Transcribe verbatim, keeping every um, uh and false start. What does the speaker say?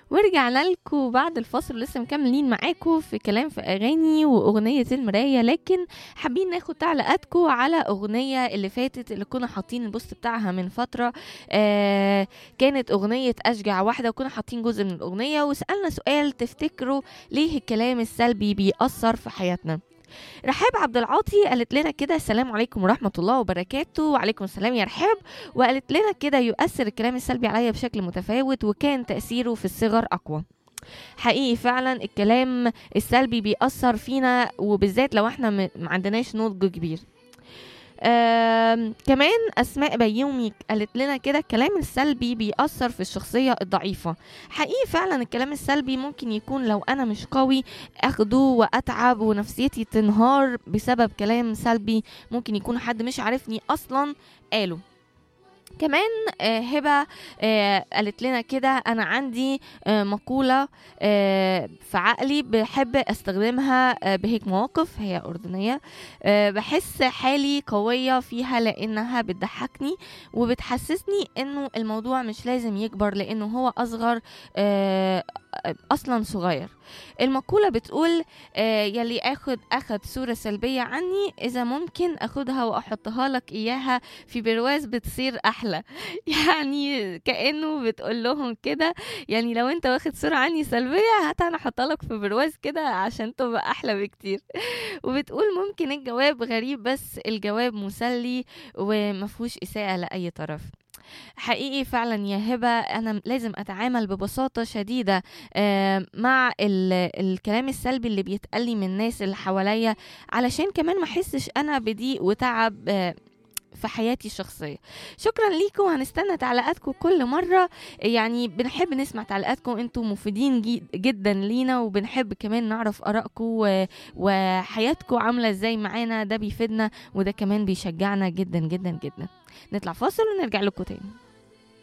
ورجعنا لكم بعد الفاصل، لسه مكملين معاكم في كلام في اغاني واغنيه المرايه، لكن حابين ناخد تعليقاتكم على اغنيه اللي فاتت اللي كنا حاطين البوست بتاعها من فتره. آه كانت اغنيه اشجع واحده، وكنا حاطين جزء من الاغنيه وسالنا سؤال: تفتكروا ليه الكلام السلبي بيأثر في حياتنا؟ رحاب عبد العاطي قالت لنا كده: السلام عليكم ورحمة الله وبركاته. وعليكم السلام يا رحاب. وقالت لنا كده: يؤثر الكلام السلبي عليا بشكل متفاوت، وكان تأثيره في الصغر أقوى. حقيقي فعلا الكلام السلبي بيأثر فينا، وبالذات لو احنا م- ما عندناش نضج كبير. آم، كمان أسماء بيومي قالت لنا كده: الكلام السلبي بيأثر في الشخصية الضعيفة. حقيقي فعلا الكلام السلبي ممكن يكون لو أنا مش قوي أخده وأتعب ونفسيتي تنهار بسبب كلام سلبي ممكن يكون حد مش عارفني أصلا قاله. كمان آه، هبة آه، قالت لنا كده: أنا عندي آه، مقولة آه، في عقلي بحب أستخدمها آه، بهيك مواقف. هي أردنية. آه، بحس حالي قوية فيها لأنها بتضحكني وبتحسسني إنه الموضوع مش لازم يكبر لأنه هو أصغر، آه، أصلا صغير. المقولة بتقول: آه، يلي أخد أخد صورة سلبية عني، إذا ممكن أخدها وأحطها لك إياها في برواز بتصير أحلى. يعني كأنه بتقول لهم كده: يعني لو أنت واخد صورة عني سلبية، هات أنا أحطها لك في برواز كده عشان تبقى أحلى بكتير. وبتقول: ممكن الجواب غريب بس الجواب مسلي ومفهوش إساءة لأي طرف. حقيقي فعلا يا هبة أنا لازم أتعامل ببساطة شديدة آه، مع ال- الكلام السلبي اللي بيتقلي من الناس اللي حواليا، علشان كمان ما أحسش أنا بضيق وتعب آه، في حياتي الشخصية. شكرا ليكم، هنستنى تعليقاتكم كل مرة. يعني بنحب نسمع تعليقاتكم، انتم مفيدين جي- جدا لينا، وبنحب كمان نعرف آرائكم و- وحياتكم عاملة ازاي معانا. ده بيفيدنا وده كمان بيشجعنا جدا جدا جدا. نطلع فاصل ونرجع لكم تاني.